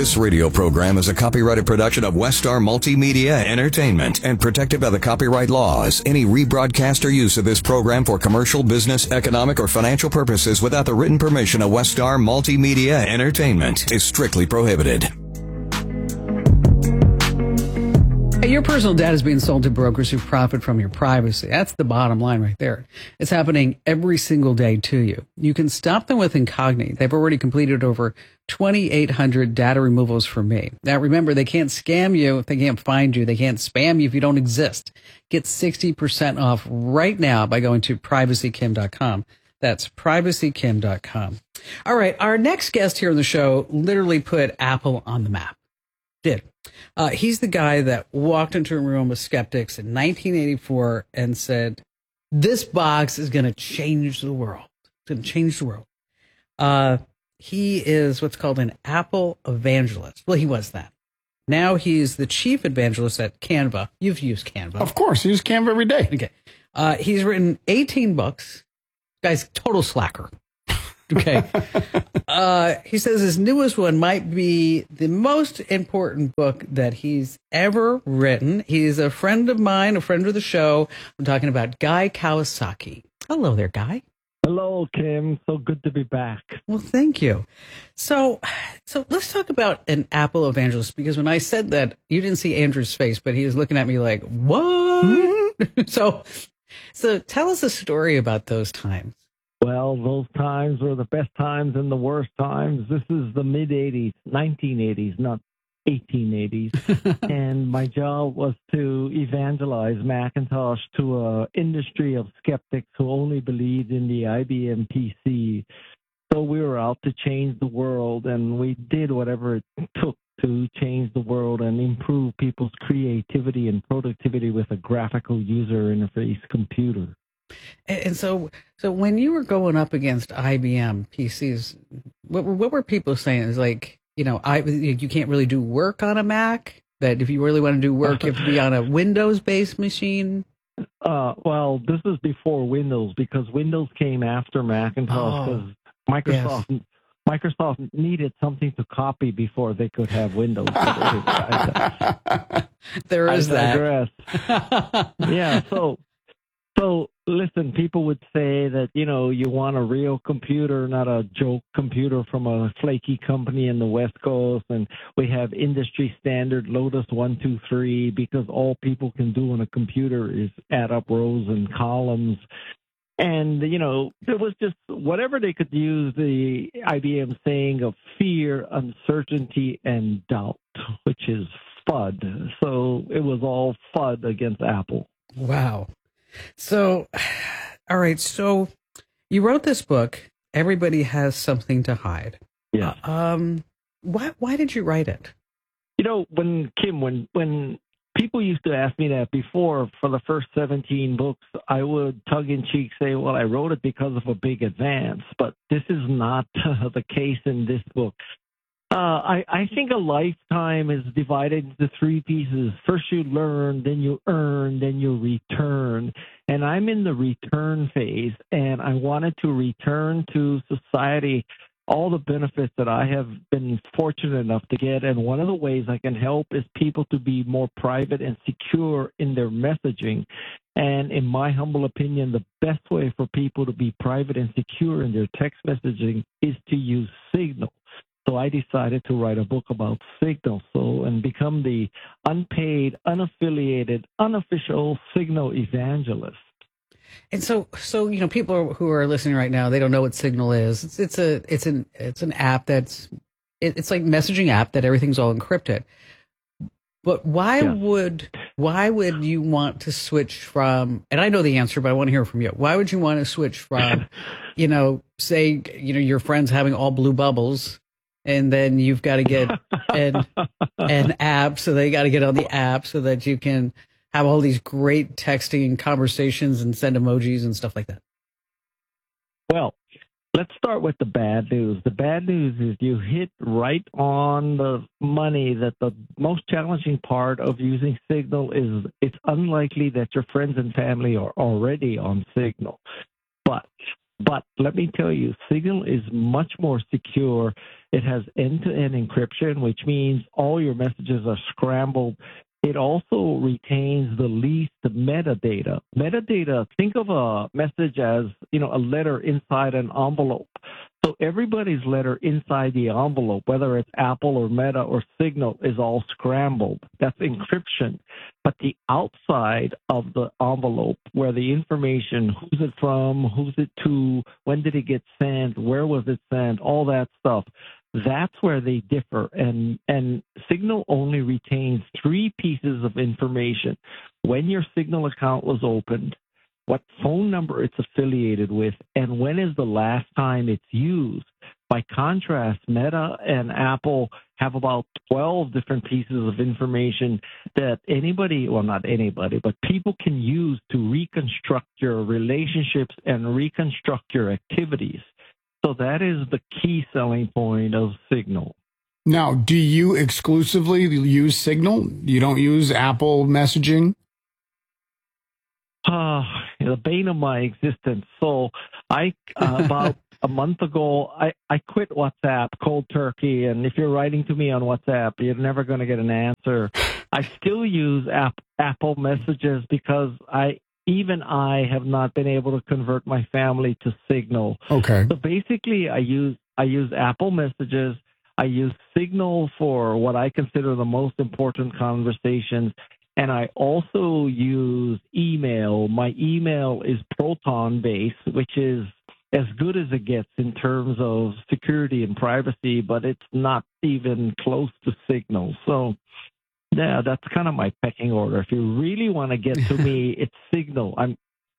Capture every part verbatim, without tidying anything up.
This radio program is a copyrighted production of Westar Multimedia Entertainment and protected by the copyright laws. Any rebroadcast or use of this program for commercial, business, economic, or financial purposes without the written permission of Westar Multimedia Entertainment is strictly prohibited. Your personal data is being sold to brokers who profit from your privacy. That's the bottom line right there. It's happening every single day to you. You can stop them with Incogni. They've already completed over twenty-eight hundred data removals for me. Now, remember, they can't scam you if they can't find you. They can't spam you if you don't exist. Get sixty percent off right now by going to privacy kim dot com. That's privacy kim dot com. All right, our next guest here on the show literally put Apple on the map. Did. Uh, he's the guy that walked into a room with skeptics in nineteen eighty-four and said, this box is going to change the world. It's going to change the world. Uh, he is what's called an Apple evangelist. Well, he was that. Now he's the chief evangelist at Canva. You've used Canva. Of course. I use Canva every day. Okay. Uh, he's written eighteen books. Guy's total slacker. Okay. Uh, he says his newest one might be the most important book that he's ever written. He's a friend of mine, a friend of the show. I'm talking about Guy Kawasaki. Hello there, Guy. Hello, Kim. So good to be back. Well, thank you. So, so let's talk about an Apple evangelist, because when I said that, you didn't see Andrew's face, but he was looking at me like, what? so, so tell us a story about those times. Well, those times were the best times and the worst times. This is the mid-eighties, nineteen eighties, not eighteen eighties. And my job was to evangelize Macintosh to an industry of skeptics who only believed in the I B M P C. So we were out to change the world, and we did whatever it took to change the world and improve people's creativity and productivity with a graphical user interface computer. And so, so when you were going up against I B M P Cs, what were, what were people saying? Is like, you know, I you can't really do work on a Mac. That if you really want to do work, you have to be on a Windows-based machine. Uh, well, this is before Windows, because Windows came after Macintosh. Because oh, Microsoft yes. Microsoft needed something to copy before they could have Windows. There is that. Yeah. So. So, listen, people would say that, you know, you want a real computer, not a joke computer from a flaky company in the West Coast. And we have industry standard Lotus one two three, because all people can do on a computer is add up rows and columns. And, you know, it was just whatever they could use the I B M saying of fear, uncertainty, and doubt, which is FUD. So it was all FUD against Apple. Wow. So, all right. So you wrote this book, Everybody Has Something to Hide. Yeah. Um, why, why did you write it? You know, when Kim, when, when people used to ask me that before for the first seventeen books, I would tug in cheek say, well, I wrote it because of a big advance, but this is not uh, the case in this book. Uh, I, I think a lifetime is divided into three pieces. First you learn, then you earn, then you return. And I'm in the return phase, and I wanted to return to society all the benefits that I have been fortunate enough to get. And one of the ways I can help is people to be more private and secure in their messaging. And in my humble opinion, the best way for people to be private and secure in their text messaging is to use Signal. So I decided to write a book about Signal, so and become the unpaid, unaffiliated, unofficial Signal evangelist. And so, so you know, people who are listening right now, they don't know what Signal is. It's it's a it's an it's an app that's it, it's like messaging app that everything's all encrypted. But why yeah. would why would you want to switch from? And I know the answer, but I want to hear from you. Why would you want to switch from, you know, say you know your friend's having all blue bubbles, and then you've got to get an, an app, so they got to get on the app so that you can have all these great texting conversations and send emojis and stuff like that? Well, let's start with the bad news. The bad news is you hit right on the money that the most challenging part of using Signal is it's unlikely that your friends and family are already on Signal. But But let me tell you, Signal is much more secure. It has end-to-end encryption, which means all your messages are scrambled. It also retains the least metadata. Metadata, think of a message as, you know, a letter inside an envelope. So everybody's letter inside the envelope, whether it's Apple or Meta or Signal, is all scrambled. That's encryption. But the outside of the envelope, where the information, who's it from, who's it to, when did it get sent, where was it sent, all that stuff, that's where they differ. And, and Signal only retains three pieces of information. When your Signal account was opened, what phone number it's affiliated with, and when is the last time it's used. By contrast, Meta and Apple have about twelve different pieces of information that anybody, well, not anybody, but people can use to reconstruct your relationships and reconstruct your activities. So that is the key selling point of Signal. Now, do you exclusively use Signal? You don't use Apple messaging? Uh, the bane of my existence. So I, uh, about a month ago, I, I quit WhatsApp cold turkey. And if you're writing to me on WhatsApp, you're never going to get an answer. I still use app, Apple messages because I, even I have not been able to convert my family to Signal. Okay. So basically I use, I use Apple messages. I use Signal for what I consider the most important conversations. And I also use email. My email is Proton-based, which is as good as it gets in terms of security and privacy, but it's not even close to Signal. So, yeah, that's kind of my pecking order. If you really want to get to me, it's Signal. I'm.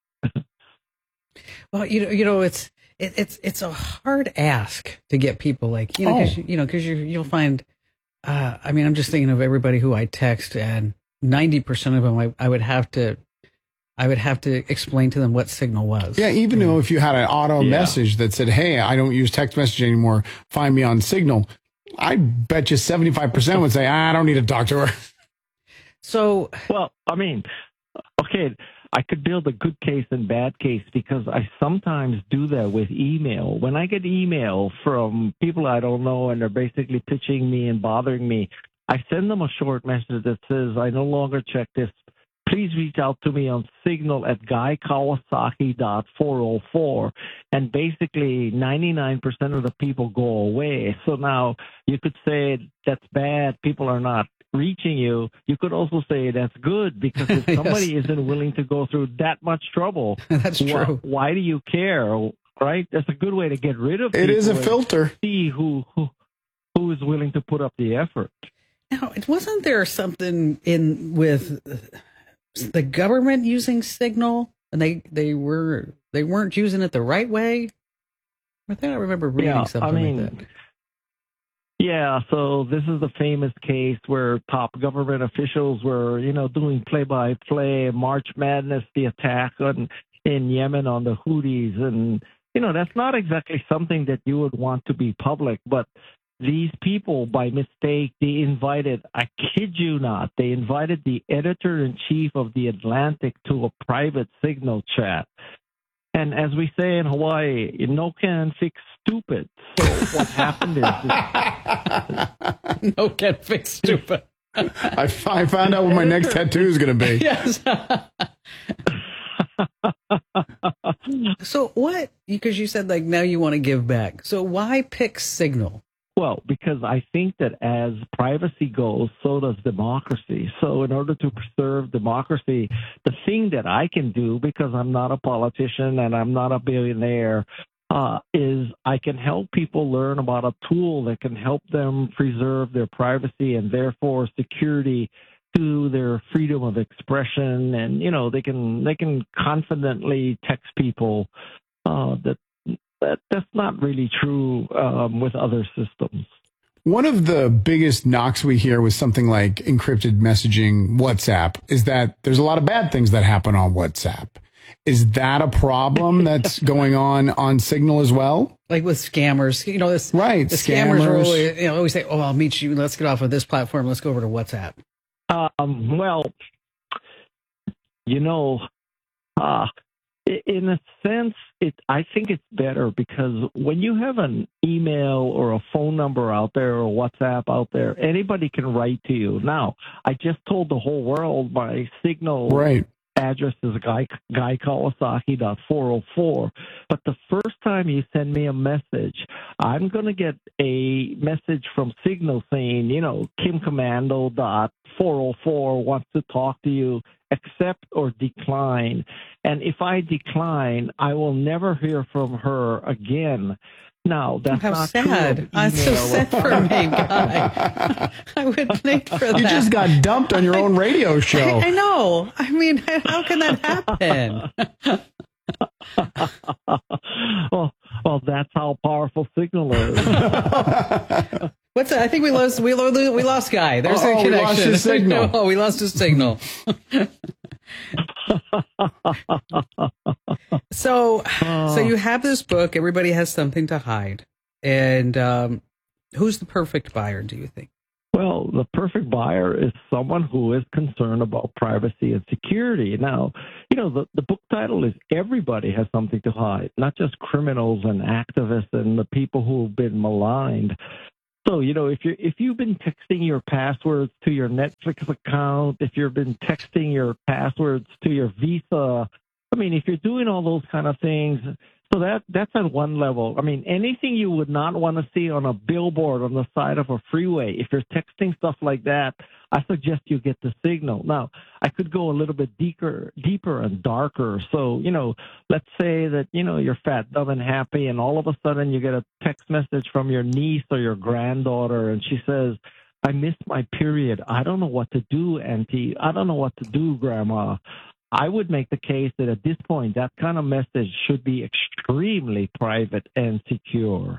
Well, you know, you know, it's it, it's it's a hard ask to get people like you know, cause, Oh. you know, because you you'll find. Uh, I mean, I'm just thinking of everybody who I text, and ninety percent of them, I, I would have to, I would have to explain to them what Signal was. Yeah, even though if you had an auto Yeah. message that said, hey, I don't use text messaging anymore, find me on Signal, I bet you seventy-five percent would say, I don't need to talk to her. So, Well, I mean, okay, I could build a good case and bad case because I sometimes do that with email. When I get email from people I don't know and they're basically pitching me and bothering me, I send them a short message that says, I no longer check this. Please reach out to me on Signal at guy kawasaki dot four oh four. And basically ninety-nine percent of the people go away. So now you could say that's bad. People are not reaching you. You could also say that's good because if Yes. somebody isn't willing to go through that much trouble, that's why, true. why do you care? Right? That's a good way to get rid of It is a people and filter. see who, who, who is willing to put up the effort. Now, it wasn't there something in with the government using Signal, and they they were they weren't using it the right way? I think I remember reading Yeah, something I mean, like that. Yeah, so this is the famous case where top government officials were, you know, doing play-by-play, March Madness, the attack on, in Yemen on the Houthis. And, you know, that's not exactly something that you would want to be public. But these people, by mistake, they invited, I kid you not, they invited the editor-in-chief of The Atlantic to a private Signal chat. And as we say in Hawaii, no can fix stupid. So what happened is... No get fixed stupid. I, f- I found out what my next tattoo is going to be. Yes. So what? Because you said like now you want to give back. So why pick Signal? Well, because I think that as privacy goes, so does democracy. So in order to preserve democracy, the thing that I can do, because I'm not a politician and I'm not a billionaire, uh, is I can help people learn about a tool that can help them preserve their privacy and therefore security to their freedom of expression. And, you know, they can they can confidently text people uh, that That, that's not really true um, with other systems. One of the biggest knocks we hear with something like encrypted messaging, WhatsApp, is that there's a lot of bad things that happen on WhatsApp. Is that a problem that's going on on Signal as well? Like with scammers, you know, this, Right, the scammers, are scammers. always, you know, always say, "Oh, I'll meet you. Let's get off of this platform. Let's go over to WhatsApp." Um, well, you know, uh, In a sense, it I think it's better because when you have an email or a phone number out there or WhatsApp out there, anybody can write to you. Now, I just told the whole world my Signal right. address is guy, guy kawasaki dot four oh four. But the first time you send me a message, I'm going to get a message from Signal saying, you know, Kim Commando dot four oh four wants to talk to you. Accept or decline. And if I decline, I will never hear from her again. Now, that's How not sad. true. That's so sad for me, Guy. I would think for that. You just got dumped on your own radio show. I, I know. I mean, how can that happen? well, well, that's how powerful Signal is. What's that? I think we lost. We lost. We lost Guy. There's oh, a connection. We lost his signal. Oh, we lost his signal. so, so you have this book. Everybody has something to hide, and um, who's the perfect buyer? Do you think? Well, the perfect buyer is someone who is concerned about privacy and security. Now, you know, the, the book title is Everybody Has Something to Hide, not just criminals and activists and the people who've been maligned. So, you know, if you if you've been texting your passwords to your Netflix account, if you've been texting your passwords to your Visa, I mean, if you're doing all those kind of things, so that that's at one level. I mean, anything you would not want to see on a billboard on the side of a freeway, if you're texting stuff like that, I suggest you get the Signal. Now, I could go a little bit deeper, deeper and darker. So, you know, let's say that, you know, you're fat, dumb, and happy, and all of a sudden you get a text message from your niece or your granddaughter, and she says, I missed my period. I don't know what to do, Auntie. I don't know what to do, Grandma. I would make the case that at this point, that kind of message should be extremely private and secure.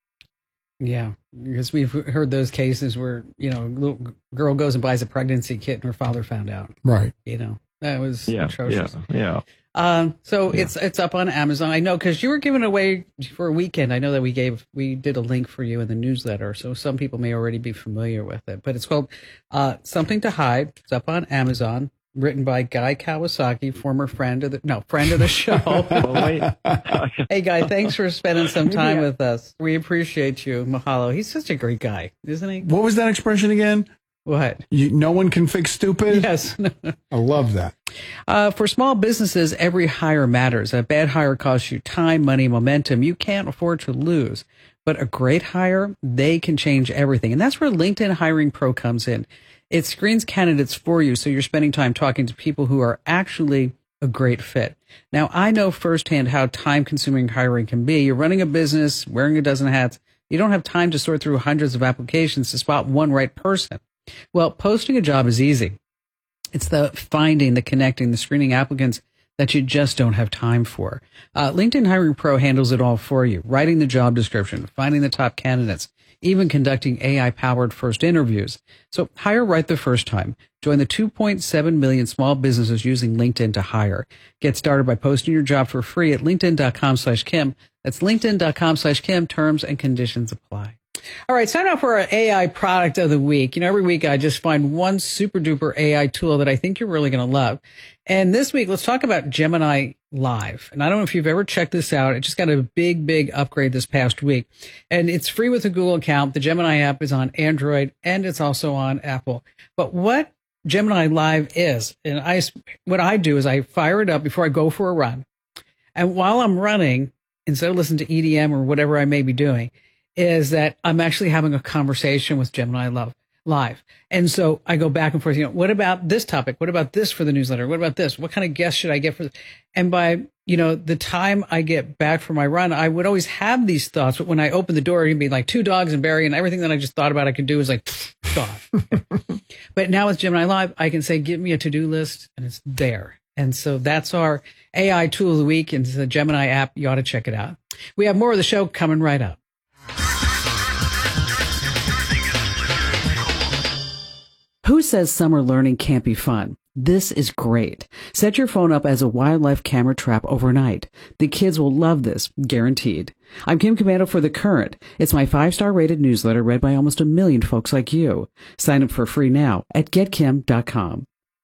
Yeah, because we've heard those cases where, you know, a little girl goes and buys a pregnancy kit and her father found out. Right. You know, that was yeah, atrocious. Yeah, yeah. Um, so yeah. it's it's up on Amazon. I know because you were giving away for a weekend. I know that we gave we did a link for you in the newsletter, so some people may already be familiar with it. But it's called uh, Something to Hide. It's up on Amazon. Written by Guy Kawasaki, former friend of the no friend of the show. Well, wait. Hey, Guy, thanks for spending some time yeah. with us. We appreciate you. Mahalo. He's such a great guy, isn't he? What was that expression again? What? You, no one can fix stupid? Yes. I love that. Uh, for small businesses, every hire matters. A bad hire costs you time, money, momentum you can't afford to lose. But a great hire, they can change everything. And that's where LinkedIn Hiring Pro comes in. It screens candidates for you, so you're spending time talking to people who are actually a great fit. Now, I know firsthand how time-consuming hiring can be. You're running a business, wearing a dozen hats. You don't have time to sort through hundreds of applications to spot one right person. Well, posting a job is easy. It's the finding, the connecting, the screening applicants that you just don't have time for. Uh, LinkedIn Hiring Pro handles it all for you, writing the job description, finding the top candidates, even conducting A I-powered first interviews. So hire right the first time. Join the two point seven million small businesses using LinkedIn to hire. Get started by posting your job for free at linkedin.com slash Kim. That's linkedin.com slash Kim. Terms and conditions apply. All right, sign up for our A I product of the week. You know, every week I just find one super duper A I tool that I think you're really going to love. And this week, let's talk about Gemini Live. And I don't know if you've ever checked this out. It just got a big, big upgrade this past week. And it's free with a Google account. The Gemini app is on Android and it's also on Apple. But what Gemini Live is, and I, what I do is I fire it up before I go for a run. And while I'm running, instead of listening to E D M or whatever I may be doing, is that I'm actually having a conversation with Gemini Love Live. And so I go back and forth, you know, what about this topic? What about this for the newsletter? What about this? What kind of guests should I get for this? And by, you know, the time I get back from my run, I would always have these thoughts. But when I open the door, it'd be like two dogs and Barry and everything that I just thought about I could do is like, gone. But now with Gemini Live, I can say, give me a to-do list and it's there. And so that's our A I tool of the week. And it's the Gemini app. You ought to check it out. We have more of the show coming right up. Who says summer learning can't be fun? This is great. Set your phone up as a wildlife camera trap overnight. The kids will love this, guaranteed. I'm Kim Commando for The Current. It's my five-star rated newsletter read by almost a million folks like you. Sign up for free now at get kim dot com.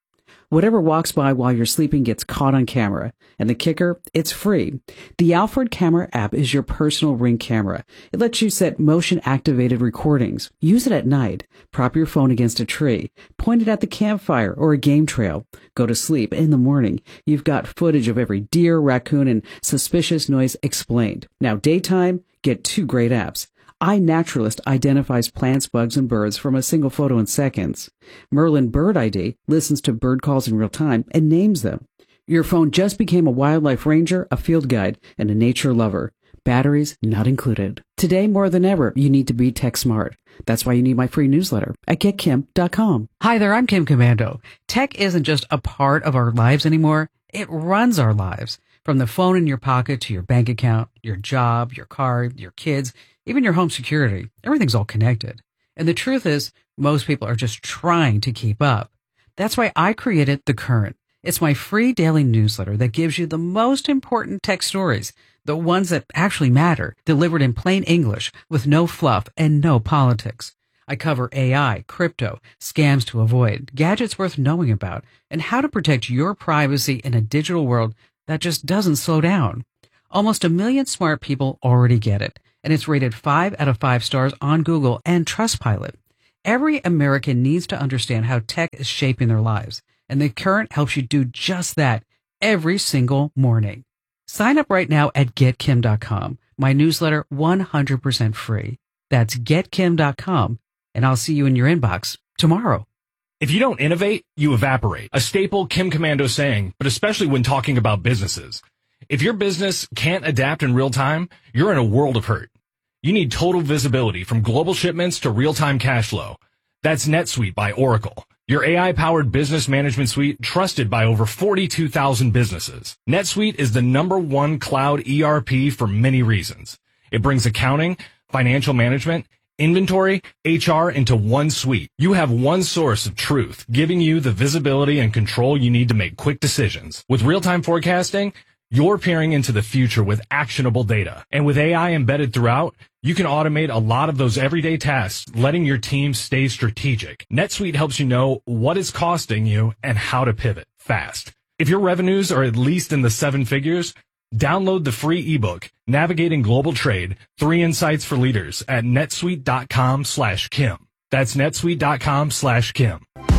Whatever walks by while you're sleeping gets caught on camera. And the kicker, it's free. The Alfred Camera app is your personal Ring camera. It lets you set motion-activated recordings. Use it at night. Prop your phone against a tree. Point it at the campfire or a game trail. Go to sleep. In the morning, you've got footage of every deer, raccoon, and suspicious noise explained. Now, daytime, get two great apps. iNaturalist identifies plants, bugs, and birds from a single photo in seconds. Merlin Bird I D listens to bird calls in real time and names them. Your phone just became a wildlife ranger, a field guide, and a nature lover. Batteries not included. Today, more than ever, you need to be tech smart. That's why you need my free newsletter at get kim dot com. Hi there, I'm Kim Komando. Tech isn't just a part of our lives anymore. It runs our lives. From the phone in your pocket to your bank account, your job, your car, your kids, even your home security. Everything's all connected. And the truth is, most people are just trying to keep up. That's why I created The Current. It's my free daily newsletter that gives you the most important tech stories, the ones that actually matter, delivered in plain English with no fluff and no politics. I cover A I, crypto, scams to avoid, gadgets worth knowing about, and how to protect your privacy in a digital world that just doesn't slow down. Almost a million smart people already get it, and it's rated five out of five stars on Google and Trustpilot. Every American needs to understand how tech is shaping their lives, and The Current helps you do just that every single morning. Sign up right now at get kim dot com. My newsletter one hundred percent free. That's get kim dot com, and I'll see you in your inbox tomorrow. If you don't innovate, you evaporate. A staple Kim Komando saying, but especially when talking about businesses. If your business can't adapt in real time, you're in a world of hurt. You need total visibility from global shipments to real-time cash flow. That's NetSuite by Oracle, your A I-powered business management suite trusted by over forty-two thousand businesses. NetSuite is the number one cloud E R P for many reasons. It brings accounting, financial management, inventory, H R into one suite. You have one source of truth, giving you the visibility and control you need to make quick decisions. With real-time forecasting, you're peering into the future with actionable data. And with A I embedded throughout, you can automate a lot of those everyday tasks, letting your team stay strategic. NetSuite helps you know what it's costing you and how to pivot fast. If your revenues are at least in the seven figures, download the free ebook, Navigating Global Trade, Three Insights for Leaders at netsuite dot com slash Kim. That's netsuite dot com slash Kim.